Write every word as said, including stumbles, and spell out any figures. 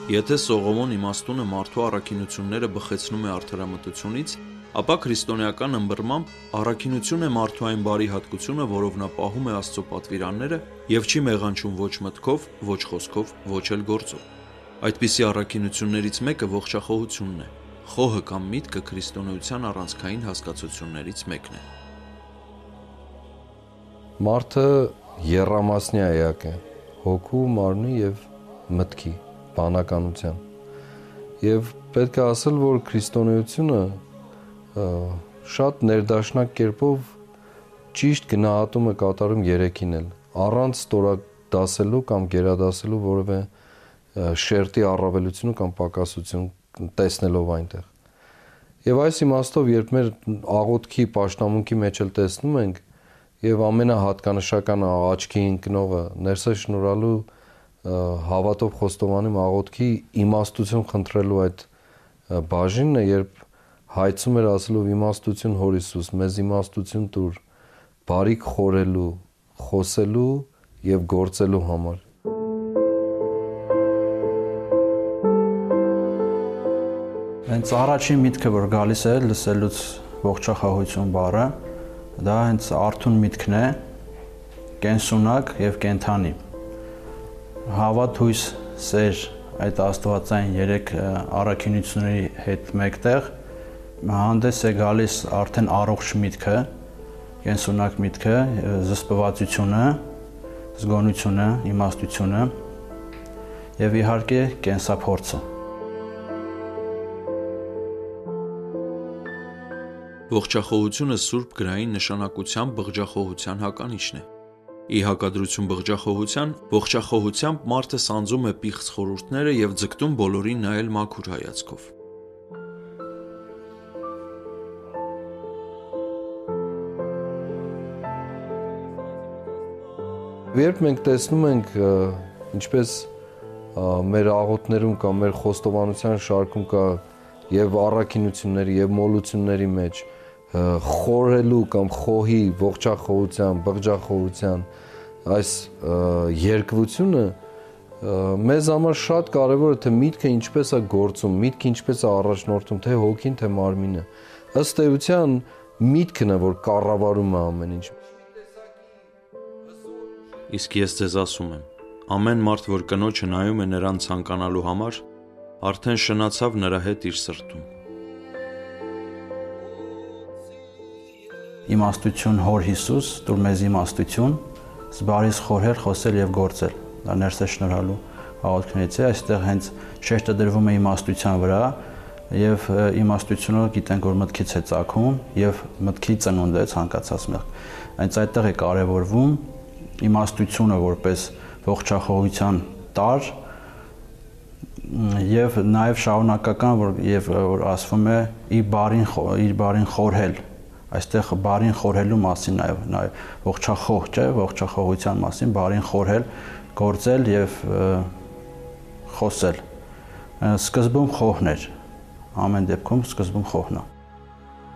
Եթե Սողոմոն իմաստունը մարդու առաքինությունները բխեցնում է արդարամտությունից, ապա քրիստոնեական ըմբռնմամբ առաքինություն է մարդու այն բարի հատկությունը, որով նա պահում է Աստծո պատվիրանները և չի մեղանչում ոչ մտքով, ոչ խոսքով, ոչ էլ գործով։ Այդպիսի առաքինություններից մեկը ողջախոհությունն է։ Խոհը կամ միտքը քրիստոնեության առանցքային հասկացություններից մեկն է։ Մարդը եռամասնյա էակ է՝ հոգու, մարմնի և մտքի, բանականության։ Եվ պետք է ասել, որ քրիստոնեությունը շատ ներդաշնակ կերպով ճիշտ գնահատում է կատարում երեքին էլ, առանց ստորադասելու կամ գերադասելու որևէ շերտի առավելություն կամ պակասություն տեսնելով այնտեղ։ Եվ այս իմաստով, երբ մեր աղոթքի պաշտամունքի մեջ էլ տեսնում ենք, եւ ամենահատկանշականը աչքի ընկնողը ներսե շնորհալու հավատով խոստովանում աղոթքի իմաստություն խնդրելու այդ բաժինն է, երբ հայցում էր ասելով իմաստություն Հոր Հիսուս, մեզ իմաստություն տուր, բարիք խորելու, խոսելու եւ գործելու համար։ Հենց առաջին միտքը, որ գալիս է լսելուց ողջախոհություն բառը, դա հենց արթուն միտքն է, կենսունակ եւ կենթանի։ Հավատ, հույս, սեր, այդ աստվածային երեք առաքինությունների հետ մեկտեղ հանդես է գալիս արդեն առողջ միտքը, կենսունակ միտքը, զսպվածությունը, զգոնությունը, իմաստությունը եւ իհարկե կենսափորձը։ Ողջախոհությունը սուրբ գրային նշանակությամբ բղջախոհության հականիշն է։ Ի հակադրություն բղջախոհության, ողջախոհությամբ մարդը սանձում է պիղծ խորհուրդները եւ ձգտում բոլորին նայել մաքուր հայացքով։ Երբ մենք տեսնում ենք, ինչպես մեր աղոթներում կամ մեր խոստովանության շարքում կա եւ առաքինությունների եւ մոլությունների մեջ խորելու կամ խոհի, ողջախոհության, բղջախոհության այս երկվությունը մեզ համար շատ կարևոր է, թե միտքը ինչպես է գործում, միտքը ինչպես է առաջնորդում, թե հոգին, թե մարմինը։ Ըստ էության միտքն է, որ կառավարում է ամեն ինչ։ Իսկ ես ձեզ ասում եմ, ամեն մարդ, որ կնոջը նայում է նրան ցանկանալու համար, արդեն շնացավ նրա հետ իր սրտում։ Իմաստություն Հոր Հիսուս, տուր մեզ իմաստություն, զբարիս խորհել, խոսել եւ գործել։ Դա ներսե շնորհալու աղոթքներից է, այստեղ հենց շեշտը դրվում է իմաստության վրա եւ իմաստությունը գիտենք, որ մտքից է ծագում եւ մտքի ծնունդ է ցանկացած մեղք։ Հենց այդտեղ է կարեւորվում իմաստությունը որպես ողջախոհության տար եւ նաեւ շարունակական, որ եւ որ ասվում է իր բարին իր բարին խորհել, այստեղ բարին խորհելու մասին նաեւ նաեւ ողջախոհ, չէ, ողջախոհության մասին բարին խորհել, գործել եւ խոսել։ Սկզբում խոհն էր, ամեն դեպքում սկզբում խոհն է։